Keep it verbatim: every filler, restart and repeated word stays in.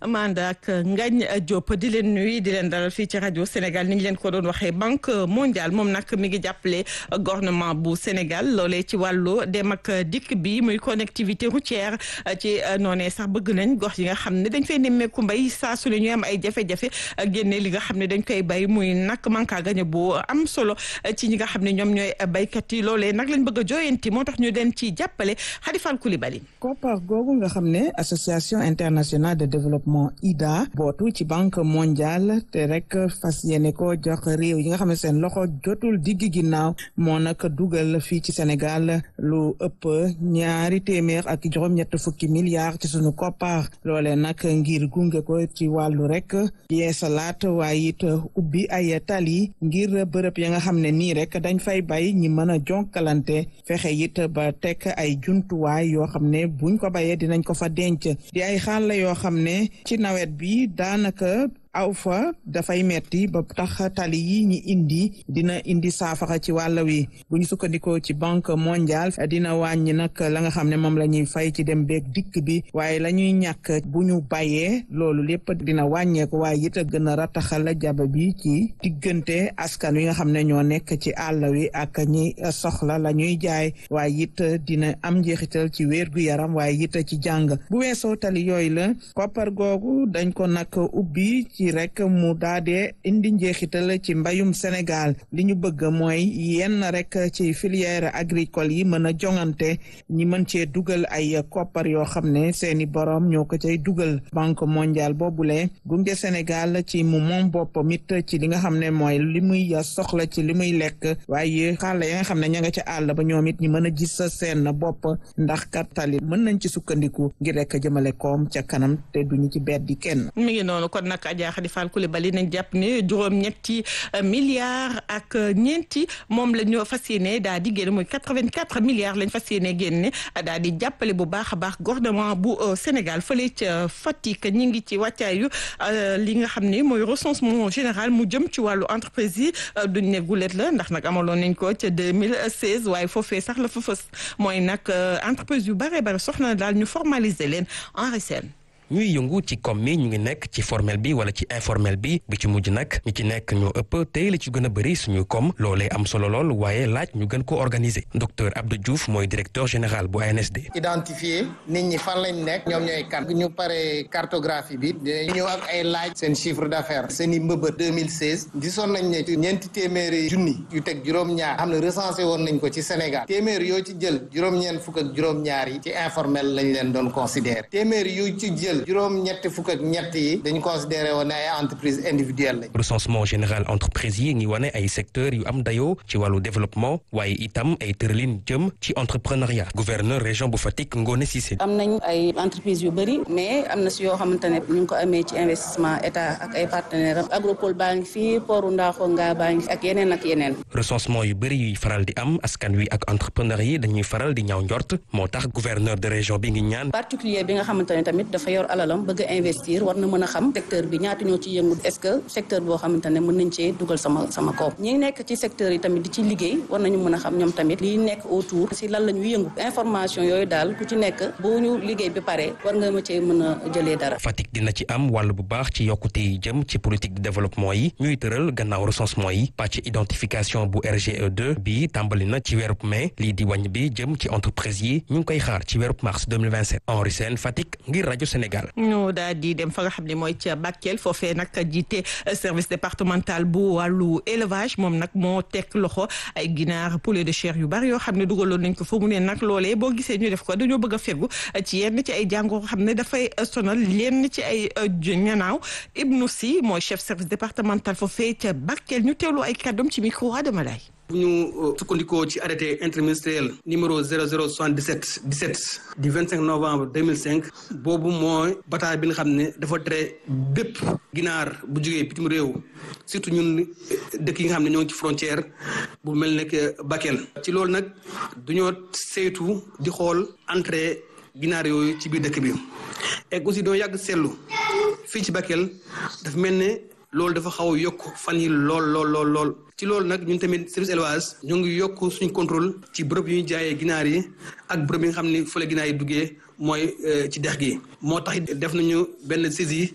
Manda ak Ngagne Diop di leen nuyu di leen dalal fii ci rajo Sénégal ni ñu leen ko doon waxee Banque mondiale moom nag mi ngi jàppale gouvernement bu Sénégal loolee ci wàllu dem ak dikk bi muy connectivité routière ci noonee sax bëgg nañ gox yi nga xam ne dañ fay nemmeeku mbay saa su ne ñu am ay jafe-jafe génne li nga xam ne dañ koy bay muy nag manque à gagner bu am solo ci ñi nga xam ne ñoom ñooy baykat yi loolee nag lañ bëgg a jooyanti moo tax ñu den ci jàppale Khadifal Koulibaly. koppar googu nga xam ne association internationale de développement I D A bootu ci banque mondiale te rek fas yéene ko jox réew yi nga xam ne seen loxo jotul digg ginnaaw moo nag dugal fii ci Sénégal lu ëpp ñaari téeméer ak juróom-ñett fukki milliards ci sunu koppar loolee nag ngir gunge ko ci wàllu rek yeesalaat waaye it ubbi ay tali ngir bërëb ya nga xam ne nii rek dañ fay bay ñi mën a jonkalante fexe it ba teg ay jumtuwaay yoo xam ne buñ ko bayee dinañ ko fa denc di ay xaal la yoo xam ne ci nawet bi daanaka aw fa dafay metti ba tax tali yi ñi indi dina indi saafara ci wàll wi bu ñu sukkandikoo ci banque mondiale dina wàññi nag la nga xam ne moom la ñuy fay ci dem beeg dikk bi waaye la ñuy ñàkk bu ñu bayee loolu lépp dina wàññeeku waaye it a gën a rataxal jaba bi ci diggante askan wi nga xam ne ñoo nekk ci àll wi ak ñi soxla la ñuy jaay waaye it dina am njeexital ci wér gu yaram waaye it ci jàng bu weesoo tali yooyu la koppar googu dañ ko nag ubbi ci rek mu daadee indi njeexital ci mbayum Sénégal li ñu bëgg mooy yenn rek ci filière agricole yi mën a jongante ñi mën cee dugal ay koppar yoo xam ne seeni borom ñoo ko cay dugal banque mondiale boobule gunge Sénégal ci mu moom boppam it ci li nga xam ne mooy li muy soxla ci li muy lekk waaye xale ya nga xam ne ña nga ca àll ba ñoom it ñi mën a gis seen bopp ndax kattali mën nañ ci sukkandiku ngir rek jëmale koom ca kanam te duñu ci beddi kenn. mi ngi noonu kon nag Adja Khadifal Koulibaly nañ jàpp ne juróom-ñetti milliards ak ñeenti moom la ñu fas yéene daa di génne muy quatre-vingt-quatre milliards lañ fas yéene génne daa di jàppale bu baax a baax gouvernement bu Sénégal fële ca Fatick ñi ngi ci wàccaayu li nga xam ne mooy recensement général mu jëm ci wàllu entreprise yi duñ ne gulet la ndax nag amaloon nañ ko ca deux mille seize waaye foofee sax la fa fës mooy nag entreprise yu bare bare soxna daal ñu formaliser leen en recel ñuy yëngu ci koom mi ñu ngi nekk ci formel bi wala ci informel bi bi ci mujj nag ñi ci nekk ñoo ëpp tey la ci gën a bëri suñu koom loolee am solo lool waaye laaj ñu gën ko organiser docteur Abdou Diouf mooy directeur général bu A N S D. identifier nit ñi fan lañ nekk ñoom ñooy kan ñu pare cartographie bi dinañ ñëw ak ay laaj seen chiffre d'affaires seen i mbëbët deux mille seize gisoon nañ ne ci ñeenti téeméeri junni yu teg juróom-ñaar xam ne recensé woon nañ ko ci Sénégal téeméer yoo ci jël juróom-ñeent fukk ak juróom-ñaar yi ci informel lañ leen doon considérer téeméer yu ci jël juróom ñetti fukk ak ñett yi dañu considéré woon ay entreprise individuelle lañ. recensement général entreprise yi ngi wane ay secteurs yu am dayoo ci wàllu développement waaye itam ay tëralin jëm ci entrepreneuriat gouverneur région bu Fatick Ngone Cissé. am nañ ay entreprise yu bëri mais am na si yoo xamante ne ñu ngi ko amee ci investissement état ak ay partenaires am Agropole baa ngi fii Pooru Ndaxonga baa ngi fi ak yeneen ak yeneen. recensement yu bëri yuy faral di am askan wi ak entrepreneur yi dañuy faral di ñaaw njort moo tax gouverneur de région bi ngi ñaan. particulier bi nga xamante ne tamit dafa yor alalam bëgg a investir war na mën a xam secteur bi ñaata ñoo ci yëngu est-ce que secteur boo xamante ne mën nañ cee dugal sama sama koom ñi nekk ci secteur yi tamit di ci liggéey war nañu mën a xam ñoom tamit liy nekk autour si lan la ñuy yëngu information yooyu daal ku ci nekk bu ñu liggéey bi pare war nga ma cee mën a jëlee dara. Fatick dina ci am wàll bu baax ci yokkute yi jëm ci politique de développement yi ñuy tëral gannaaw recensement yi pàcc identification bu R G E deux bi tàmbali na ci weerub mai lii di wàññ bi jëm ci entreprise yi ñu ngi koy xaar ci weerub mars deux mille vingt-sept Henri Sène Fatick ngir rajo Sénégal. daal di dem fa nga xam ne mooy ca Bakel foofee nag jiite service départemental bu wàllu élevage moom nag moo teg loxo ay ginaar poulet de chair yu bari yoo xam ne dugaloon nañ ko fa mu ne nag loolee boo gisee ñu def ko dañoo bëgg a fegu ci yenn ci ay jàngoro xam ne dafay sonal yenn ci ay ñanaaw Ibnou Sy mooy chef service départemental foofee ca Bakel ñu teewlu ay kàddoom ci micro Adama Lay. bu ñu sukkandikoo ci arrêté interministériel numéro zéro zéro soixante-dix-sept dix-sept du vingt-cinq novembre deux mille cinq boobu mooy bataay bi nga xam ne dafa tere bépp ginaar bu jógee bitim réew surtout ñun dëkk yi nga xam ne ñoo ngi ci frontière bu mel ne que Bakel. ci loolu nag duñoo saytu di xool entrée ginaar yooyu ci biir dëkk bi et aussi doo yàgg seetlu fii ci Bakel dafa mel ne loolu dafa xaw a yokk fan yi lool lool lool lool ci loolu nag ñun tamit service élevage ñu ngi yokk suñu contrôle ci bërëb yu ñu jaayee ginaar yi ak bërëb yi nga xam ne fële ginaar yi duggee mooy ci dex gi moo tax def nañu benn saisie